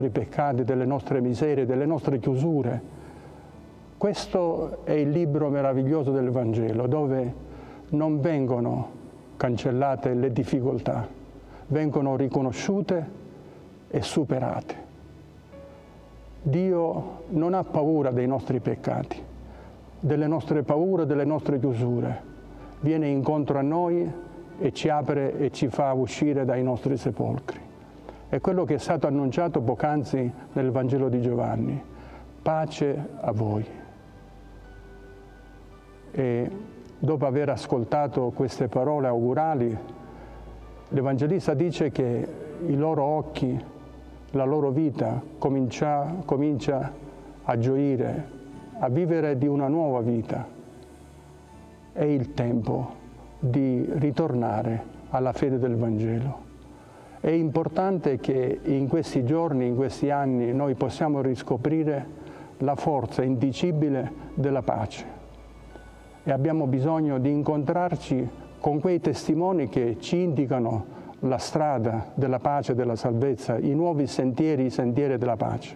peccati, delle nostre miserie, delle nostre chiusure. Questo è il libro meraviglioso del Vangelo, dove non vengono cancellate le difficoltà, vengono riconosciute e superate. Dio non ha paura dei nostri peccati, delle nostre paure, delle nostre chiusure. Viene incontro a noi e ci apre e ci fa uscire dai nostri sepolcri. È quello che è stato annunciato poc'anzi nel Vangelo di Giovanni. Pace a voi. E dopo aver ascoltato queste parole augurali, l'Evangelista dice che i loro occhi, la loro vita comincia a gioire, a vivere di una nuova vita. È il tempo di ritornare alla fede del Vangelo. È importante che in questi giorni, in questi anni, noi possiamo riscoprire la forza indicibile della pace. E abbiamo bisogno di incontrarci con quei testimoni che ci indicano la strada della pace e della salvezza, i nuovi sentieri, i sentieri della pace.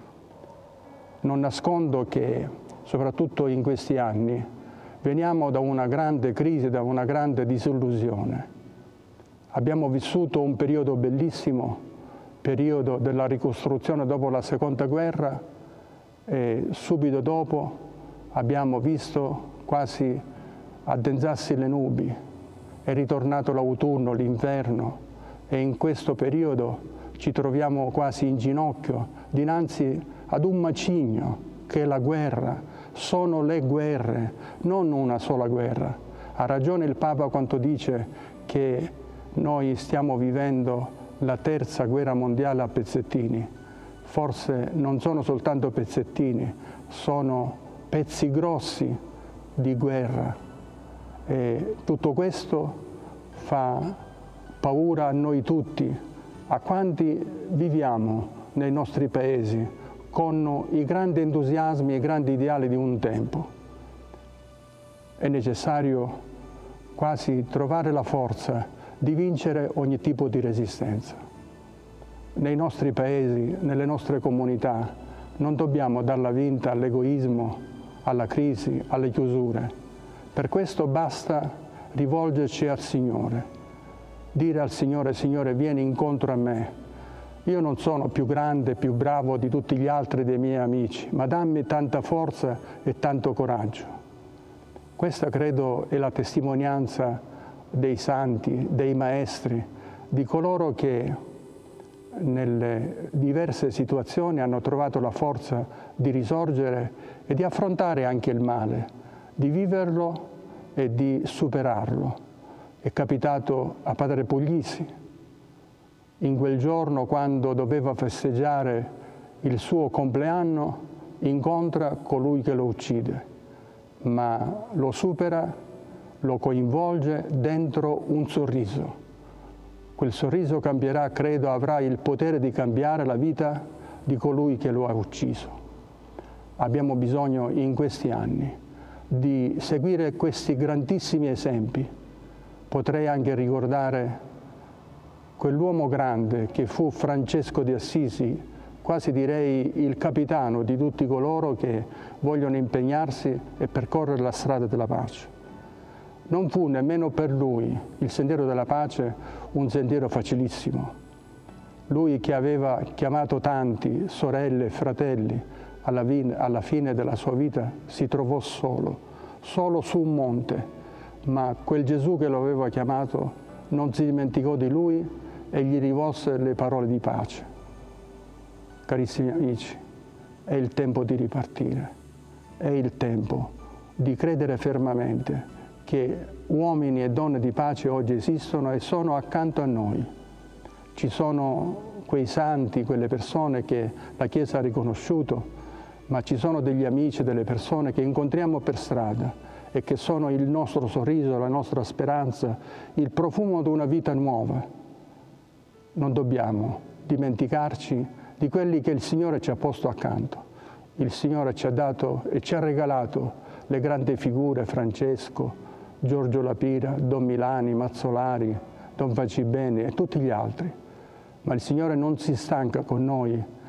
Non nascondo che, soprattutto in questi anni, veniamo da una grande crisi, da una grande disillusione. Abbiamo vissuto un periodo bellissimo, periodo della ricostruzione dopo la Seconda Guerra, e subito dopo abbiamo visto quasi addensarsi le nubi. È ritornato l'autunno, l'inverno, e in questo periodo ci troviamo quasi in ginocchio dinanzi ad un macigno che è la guerra. Sono le guerre, non una sola guerra. Ha ragione il Papa quando dice che noi stiamo vivendo la terza guerra mondiale a pezzettini. Forse non sono soltanto pezzettini, sono pezzi grossi di guerra. E tutto questo fa paura a noi tutti, a quanti viviamo nei nostri paesi con i grandi entusiasmi e i grandi ideali di un tempo. È necessario quasi trovare la forza di vincere ogni tipo di resistenza. Nei nostri paesi, nelle nostre comunità, non dobbiamo darla vinta all'egoismo, alla crisi, alle chiusure. Per questo basta rivolgerci al Signore, dire al Signore: Signore, vieni incontro a me. Io non sono più grande, più bravo di tutti gli altri dei miei amici, ma dammi tanta forza e tanto coraggio. Questa credo è la testimonianza dei santi, dei maestri, di coloro che nelle diverse situazioni hanno trovato la forza di risorgere e di affrontare anche il male, di viverlo e di superarlo. È capitato a Padre Puglisi, in quel giorno quando doveva festeggiare il suo compleanno, incontra colui che lo uccide, ma lo supera, lo coinvolge dentro un sorriso. Quel sorriso cambierà, credo, avrà il potere di cambiare la vita di colui che lo ha ucciso. Abbiamo bisogno in questi anni di seguire questi grandissimi esempi. Potrei anche ricordare quell'uomo grande che fu Francesco di Assisi, quasi direi il capitano di tutti coloro che vogliono impegnarsi e percorrere la strada della pace. Non fu nemmeno per lui il sentiero della pace un sentiero facilissimo. Lui che aveva chiamato tanti, sorelle e fratelli, alla fine della sua vita si trovò solo su un monte, ma quel Gesù che lo aveva chiamato non si dimenticò di lui e gli rivolse le parole di pace. Carissimi amici, è il tempo di ripartire, è il tempo di credere fermamente che uomini e donne di pace oggi esistono e sono accanto a noi. Ci sono quei santi, quelle persone che la Chiesa ha riconosciuto, ma ci sono degli amici, delle persone che incontriamo per strada e che sono il nostro sorriso, la nostra speranza, il profumo di una vita nuova. Non dobbiamo dimenticarci di quelli che il Signore ci ha posto accanto. Il Signore ci ha dato e ci ha regalato le grandi figure, Francesco, Giorgio Lapira, Don Milani, Mazzolari, Don Facibeni e tutti gli altri. Ma il Signore non si stanca con noi